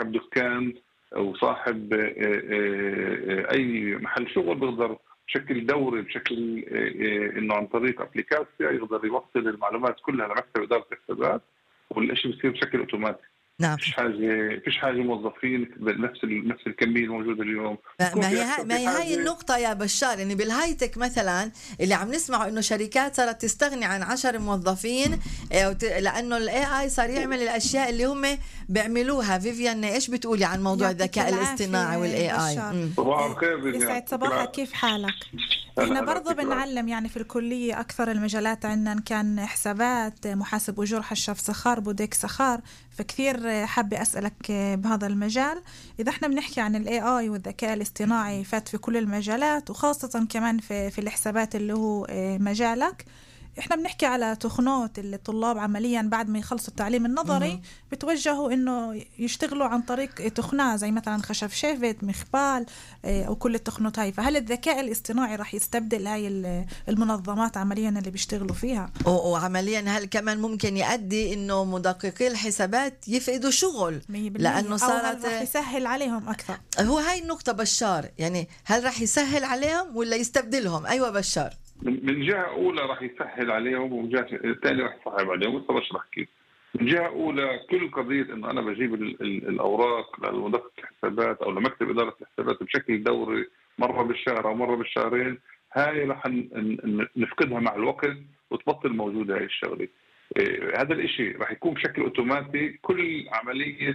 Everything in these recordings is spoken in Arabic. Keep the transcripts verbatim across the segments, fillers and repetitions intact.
صاحب دكان أو صاحب أي محل شغل بيقدر بشكل دوري بشكل إنه عن طريق أبليكاسيا يقدر يوصل المعلومات كلها لمكتب إدارة الحسابات، والشيء بيصير بشكل أوتوماتي. نعم. فيش حاجة فيش حاجة موظفين بنفس نفس الكمية الموجودة اليوم. ما هي ما هي هاي النقطة يا بشار، يعني بالهايتك مثلا اللي عم نسمعه إنه شركات صارت تستغني عن عشر موظفين لأنه ال إيه آي صار يعمل الأشياء اللي هم بيعملوها. فيفيان إيش بتقولي عن موضوع الذكاء الاصطناعي وال إيه آي؟ صباح الخير. يسعد صباحك، كيف حالك؟ احنا برضو بنعلم يعني في الكلية أكثر المجالات عندنا، كان حسابات، محاسب أجور، حشاف سخار، بوديك سخار، فكثير حابة أسألك بهذا المجال. إذا احنا بنحكي عن ال إيه آي والذكاء الاصطناعي فات في كل المجالات وخاصة كمان في, في الحسابات اللي هو مجالك، احنا بنحكي على تخنوت اللي الطلاب عمليا بعد ما يخلصوا التعليم النظري بتوجهوا انه يشتغلوا عن طريق تخنة زي مثلا خشب شيفت، مخبال، او كل التخنوت هاي. فهل الذكاء الاصطناعي راح يستبدل هاي المنظمات عمليا اللي بيشتغلوا فيها؟ وعمليا هل كمان ممكن يؤدي انه مدققي الحسابات يفقدوا شغل لانه صارت راح يسهل عليهم اكثر؟ هو هاي النقطة بشار، يعني هل راح يسهل عليهم ولا يستبدلهم؟ ايوه بشار. من جهة أولى راح يسهل عليهم ومن جهة ثانية راح يصعب عليهم، بس بشرح كيف. من جهة أولى كل قضية إنه أنا بجيب الأوراق لمدقق الحسابات أو لمكتب إدارة الحسابات بشكل دوري مرة بالشهر أو مرة بالشهرين، هاي راح نفقدها مع الوقت وتبطل موجودة هاي الشغلة. هذا الإشي راح يكون بشكل أوتوماتي. كل عملية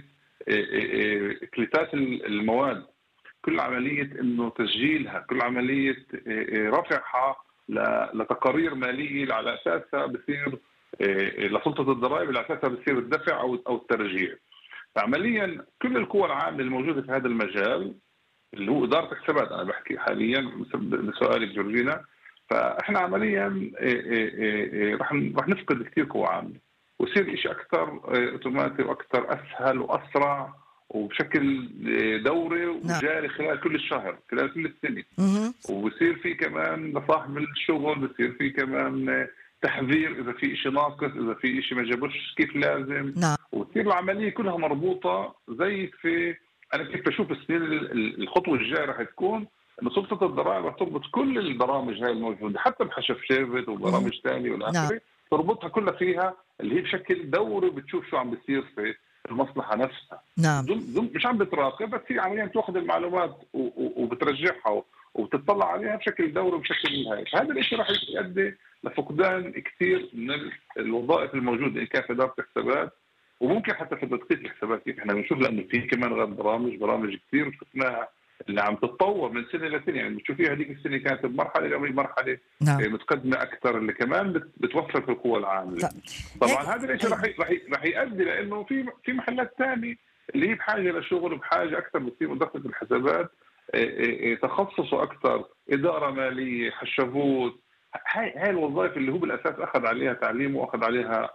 كليتات المواد، كل عملية إنه تسجيلها، كل عملية رفعها لتقارير مالية على أساسها بصير لسلطة الضرائب، على أساسها بصير الدفع أو أو الترجيع. فعمليا كل القوى العامة الموجودة في هذا المجال اللي هو إدارة الحسابات، أنا بحكي حاليا بسؤالك جورجينا، فإحنا عمليا رح رح نفقد كثير قوى عامة ويصير إشي أكثر أوتوماتي وأكثر أسهل وأسرع وبشكل دوري وجاري خلال كل الشهر خلال كل السنة. وبصير في كمان لصاحب الشغل بصير في كمان تحذير إذا في إشي ناقص، إذا في إشي ما جابوش كيف لازم. نعم. وتصير العملية كلها مربوطة زي في أنا كيف بشوف السنين الخطوة الجاية رح تكون إن سلطة الضرائب رح تربط كل البرامج هاي الموجودة حتى بحشف شيفت وبرامج ثانية والآخرة. نعم. تربطها كلها فيها اللي هي بشكل دوري بتشوف شو عم بيصير في المصلحة نفسها. نعم. مش عم بتراقب بس هي عمليا تأخذ المعلومات وبترجعها وبتطلع عليها بشكل دوري بشكل نهائي. هذا الشيء راح يؤدي لفقدان كثير من الوظائف الموجودة إن كان في إدارة الحسابات وممكن حتى في تدقيق الحسابات كيف احنا بنشوف، لأنه في كمان غير برامج برامج كثير شفناها اللي عم تتطور من سنة لسنة. يعني بتشوفيها هذيك السنة كانت بمرحلة اليوم مرحلة نعم. متقدمة أكثر اللي كمان بتوفر في القوى العاملة. طبعا هذا الشيء راح راح راح يؤدي لأنه في في محلات ثانية اللي هي بحاجة لشغل وبحاجة أكثر بتصير مدقق الحسابات تخصصوا أكثر، إدارة مالية، حشافوت، هاي هاي الوظائف اللي هو بالأساس أخذ عليها تعليم وأخذ عليها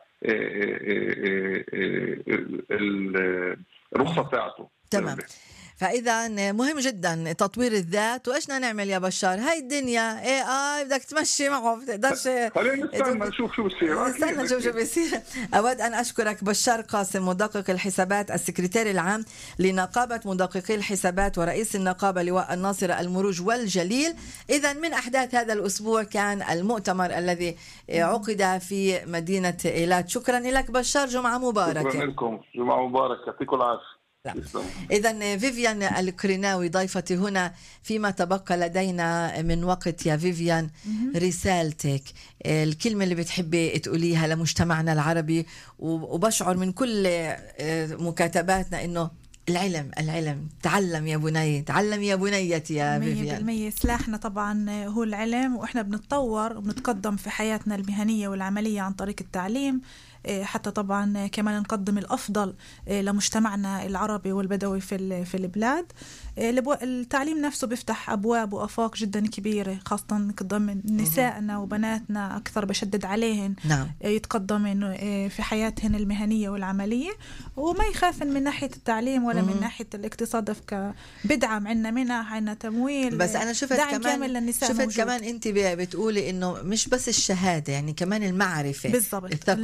الرخصة تاعته. تمام. فإذا مهم جدا تطوير الذات. وإيش نعمل يا بشار؟ هاي الدنيا إيه آي بدك تمشي معه، بتقدرش. خلينا نستنى نشوف شو بصير. نستنى نشوف شو بصير. أود أن أشكرك بشار قاسم، مدقق الحسابات، السكرتير العام لنقابة مدققي الحسابات ورئيس النقابة لواء الناصرة المروج والجليل. إذا من أحداث هذا الأسبوع كان المؤتمر الذي عقد في مدينة إيلات. شكرا لك بشار، جمعة مباركة. شكرا لكم، جمعة مباركة، يعطيكم العافية. إذن فيفيان القرناوي ضيفتي هنا. فيما تبقى لدينا من وقت يا فيفيان، رسالتك، الكلمة اللي بتحبي تقوليها لمجتمعنا العربي، وبشعر من كل مكاتباتنا إنه العلم العلم تعلم يا بني، تعلم يا بنيتي يا فيفيان. مية بالمية سلاحنا طبعا هو العلم، وإحنا بنتطور وبنتقدم في حياتنا المهنية والعملية عن طريق التعليم، حتى طبعا كمان نقدم الأفضل لمجتمعنا العربي والبدوي في في البلاد. التعليم نفسه بيفتح أبواب وأفاق جدا كبيرة، خاصة قدام نسائنا وبناتنا أكثر، بشدد عليهن نعم. يتقدمن في حياتهن المهنية والعملية، وما يخافن من ناحية التعليم ولا من ناحية الاقتصاد. بدعم عنا منها عنا تمويل، بس أنا شفت كمان شفت موجود. كمان أنت بتقولي إنه مش بس الشهادة، يعني كمان المعرفة، بالضبط، الثقافة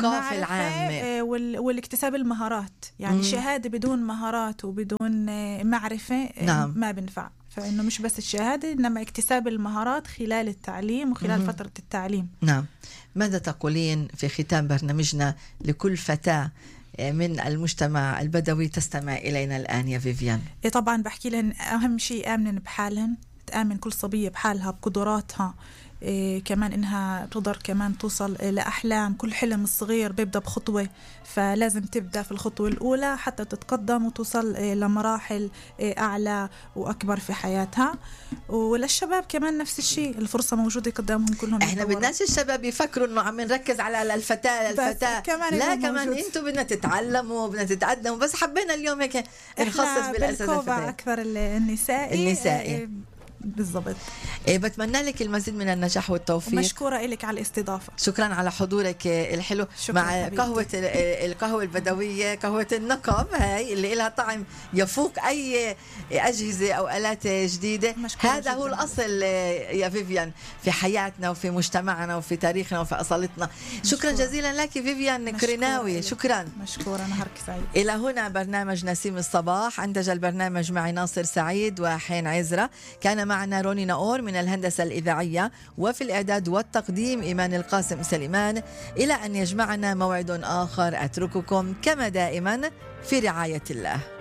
العامة والاكتساب المهارات. يعني مم. شهادة بدون مهارات وبدون معرفة نعم. ما بنفع. فإنه مش بس الشهادة إنما اكتساب المهارات خلال التعليم وخلال مم. فترة التعليم. نعم. ماذا تقولين في ختام برنامجنا لكل فتاة من المجتمع البدوي تستمع إلينا الآن يا فيفيان؟ طبعا بحكي لهن أهم شيء آمن بحالهن، تآمن كل صبية بحالها بقدراتها. إيه كمان إنها تقدر كمان توصل لأحلام. كل حلم الصغير بيبدأ بخطوة، فلازم تبدأ في الخطوة الأولى حتى تتقدم وتوصل إيه لمراحل إيه أعلى وأكبر في حياتها. وللشباب كمان نفس الشيء، الفرصة موجودة قدامهم كلهم. إحنا بدناش الشباب يفكروا إنه عم نركز على الفتاة الفتاة كمان لا كمان أنتوا بدنا تتعلموا بدنا تتقدموا، بس حبينا اليوم هيك نخصص بالأساس الفتاة أكثر النسائي النسائي إيه بالضبط. إيه بتمنى لك المزيد من النجاح والتوفيق. مشكورة لك على الاستضافة. شكرا على حضورك الحلو مع حبيبتي. قهوة القهوة البدوية، قهوة النقب هاي اللي لها طعم يفوق أي أجهزة أو آلات جديدة. هذا هو الأصل يا فيفيان في حياتنا وفي مجتمعنا وفي تاريخنا وفي أصالتنا. شكرا جزيلا لك فيفيان كريناوي. شكرا. مشكورة. نهارك سعيد. إلى هنا برنامج نسيم الصباح. أنتج البرنامج معي ناصر سعيد وحين عزرة. كان معنا روني ناور من الهندسة الإذاعية، وفي الإعداد والتقديم إيمان القاسم سليمان. إلى أن يجمعنا موعد آخر أترككم كما دائما في رعاية الله.